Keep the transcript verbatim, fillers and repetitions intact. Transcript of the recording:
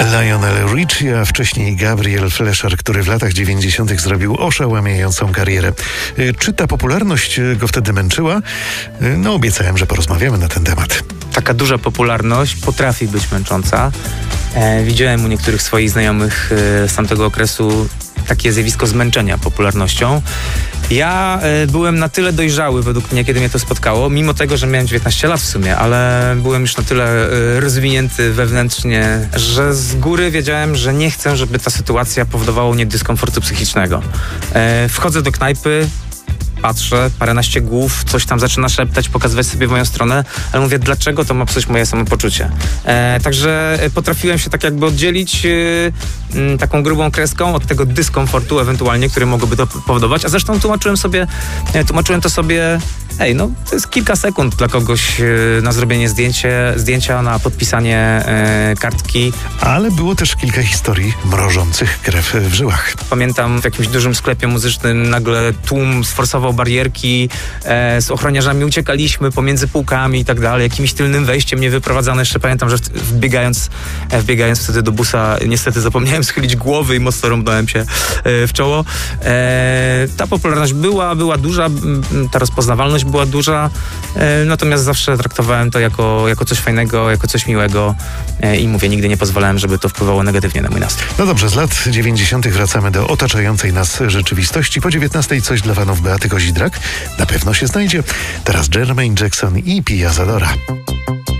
Lionel Richie, a wcześniej Gabriel Flesher, który w latach dziewięćdziesiątych zrobił oszałamiającą karierę. Czy ta popularność go wtedy męczyła? No, obiecałem, że porozmawiamy na ten temat. Taka duża popularność potrafi być męcząca. E, widziałem u niektórych swoich znajomych e, z tamtego okresu takie zjawisko zmęczenia popularnością. Ja e, byłem na tyle dojrzały według mnie, kiedy mnie to spotkało, mimo tego, że miałem dziewiętnaście lat w sumie, ale byłem już na tyle e, rozwinięty wewnętrznie, że z góry wiedziałem, że nie chcę, żeby ta sytuacja powodowała u mnie dyskomfortu psychicznego. E, wchodzę do knajpy, patrzę, paręnaście głów, coś tam zaczyna szeptać, pokazywać sobie w moją stronę, ale mówię, dlaczego to ma psuć moje samopoczucie. E, także potrafiłem się tak jakby oddzielić e, m, taką grubą kreską od tego dyskomfortu ewentualnie, który mogłoby to powodować, a zresztą tłumaczyłem sobie, e, tłumaczyłem to sobie, ej, no to jest kilka sekund dla kogoś e, na zrobienie zdjęcie, zdjęcia, na podpisanie e, kartki. Ale było też kilka historii mrożących krew w żyłach. Pamiętam, w jakimś dużym sklepie muzycznym nagle tłum sforsował barierki, e, z ochroniarzami uciekaliśmy pomiędzy półkami i tak dalej, jakimś tylnym wejściem nie wyprowadzano. Jeszcze pamiętam, że wbiegając, e, wbiegając wtedy do busa, niestety zapomniałem schylić głowy i mocno rąbnąłem się e, w czoło. E, ta popularność była, była duża, ta rozpoznawalność była duża, e, natomiast zawsze traktowałem to jako, jako coś fajnego, jako coś miłego e, i mówię, nigdy nie pozwalałem, żeby to wpływało negatywnie na mój nastrój. No dobrze, z lat dziewięćdziesiątych wracamy do otaczającej nas rzeczywistości. Po dziewiętnastej coś dla fanów Beaty Kozidrak na pewno się znajdzie. Teraz Jermaine Jackson i Pia Zadora.